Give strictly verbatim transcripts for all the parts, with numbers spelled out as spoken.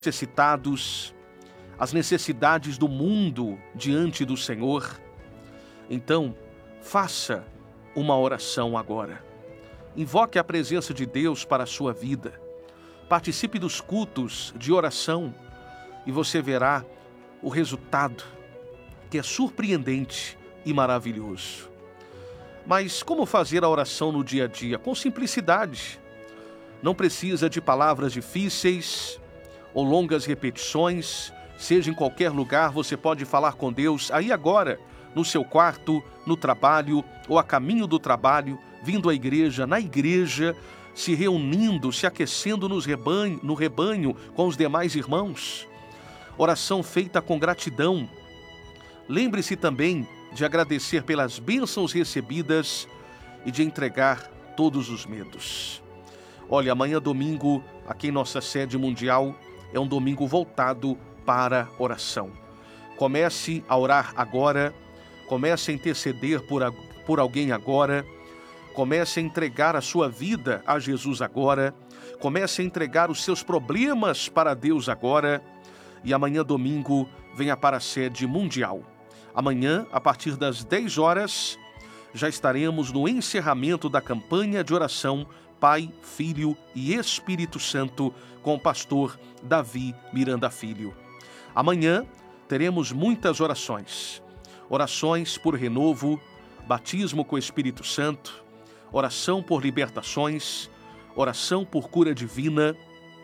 necessitados, as necessidades do mundo diante do Senhor, então faça uma oração agora. Invoque a presença de Deus para a sua vida. Participe dos cultos de oração e você verá o resultado, que é surpreendente e maravilhoso. Mas como fazer a oração no dia a dia? Com simplicidade. Não precisa de palavras difíceis ou longas repetições. Seja em qualquer lugar, você pode falar com Deus aí agora, no seu quarto, no trabalho ou a caminho do trabalho, vindo à igreja, na igreja, se reunindo, se aquecendo nos rebanho, no rebanho com os demais irmãos. Oração feita com gratidão. Lembre-se também de agradecer pelas bênçãos recebidas e de entregar todos os medos. Olha, amanhã domingo, aqui em nossa sede mundial, é um domingo voltado para oração. Comece a orar agora, comece a interceder por, a, por alguém agora, comece a entregar a sua vida a Jesus agora, comece a entregar os seus problemas para Deus agora, e amanhã domingo venha para a sede mundial. Amanhã, a partir das dez horas, já estaremos no encerramento da campanha de oração Pai, Filho e Espírito Santo com o pastor Davi Miranda Filho. Amanhã teremos muitas orações. Orações por renovo, batismo com o Espírito Santo, oração por libertações, oração por cura divina.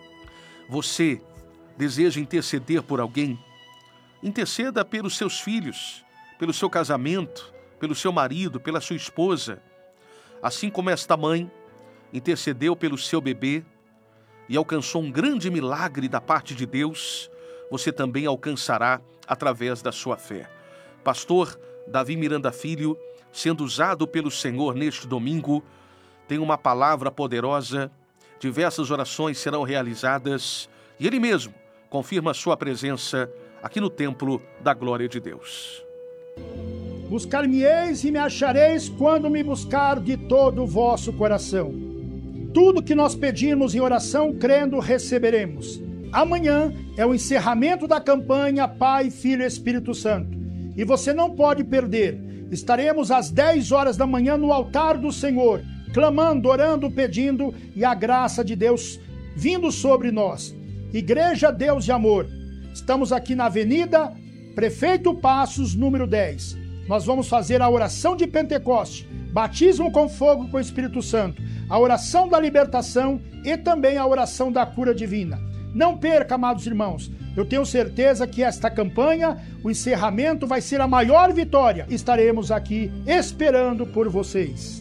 Você deseja interceder por alguém? Interceda pelos seus filhos, pelo seu casamento, pelo seu marido, pela sua esposa. Assim como esta mãe intercedeu pelo seu bebê e alcançou um grande milagre da parte de Deus, você também alcançará através da sua fé. Pastor Davi Miranda Filho, sendo usado pelo Senhor neste domingo, tem uma palavra poderosa, diversas orações serão realizadas e Ele mesmo confirma a sua presença aqui no templo da glória de Deus. Buscar-me-eis e me achareis quando me buscar de todo o vosso coração. Tudo que nós pedimos em oração, crendo, receberemos. Amanhã é o encerramento da campanha Pai, Filho e Espírito Santo. E você não pode perder. Estaremos às dez horas da manhã no altar do Senhor, clamando, orando, pedindo e a graça de Deus vindo sobre nós. Igreja Deus de Amor. Estamos aqui na Avenida Prefeito Passos, número dez. Nós vamos fazer a oração de Pentecoste, batismo com fogo com o Espírito Santo, a oração da libertação e também a oração da cura divina. Não perca, amados irmãos. Eu tenho certeza que esta campanha, o encerramento vai ser a maior vitória. Estaremos aqui esperando por vocês.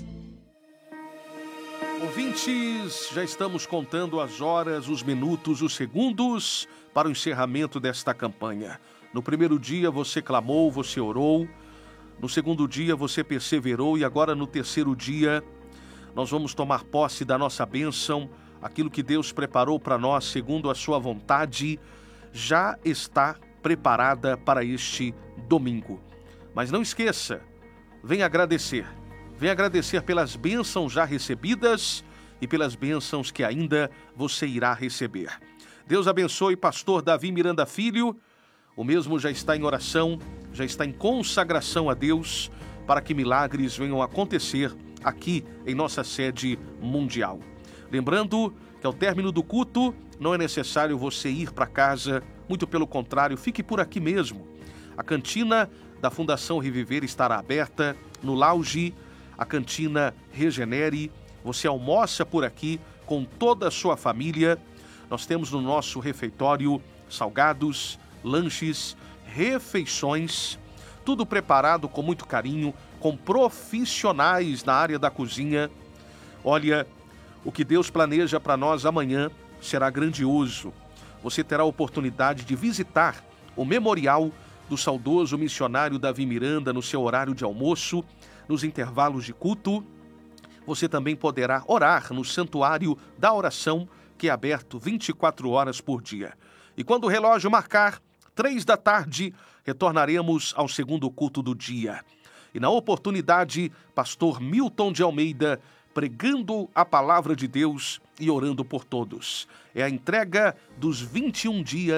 Ouvintes, já estamos contando as horas, os minutos, os segundos para o encerramento desta campanha. No primeiro dia você clamou, você orou. No segundo dia você perseverou e agora no terceiro dia nós vamos tomar posse da nossa bênção. Aquilo que Deus preparou para nós segundo a sua vontade já está preparada para este domingo. Mas não esqueça, venha agradecer. Venha agradecer pelas bênçãos já recebidas e pelas bênçãos que ainda você irá receber. Deus abençoe pastor Davi Miranda Filho. O mesmo já está em oração, já está em consagração a Deus para que milagres venham a acontecer aqui em nossa sede mundial. Lembrando que ao término do culto não é necessário você ir para casa, muito pelo contrário, fique por aqui mesmo. A cantina da Fundação Reviver estará aberta no lounge, a cantina Regenere. Você almoça por aqui com toda a sua família. Nós temos no nosso refeitório salgados, lanches, refeições, tudo preparado com muito carinho, com profissionais na área da cozinha. Olha, o que Deus planeja para nós amanhã será grandioso. Você terá a oportunidade de visitar o memorial do saudoso missionário Davi Miranda no seu horário de almoço, nos intervalos de culto. Você também poderá orar no Santuário da Oração, que é aberto vinte e quatro horas por dia. E quando o relógio marcar três da tarde, retornaremos ao segundo culto do dia. E na oportunidade, pastor Milton de Almeida pregando a palavra de Deus e orando por todos. É a entrega dos vinte e um dias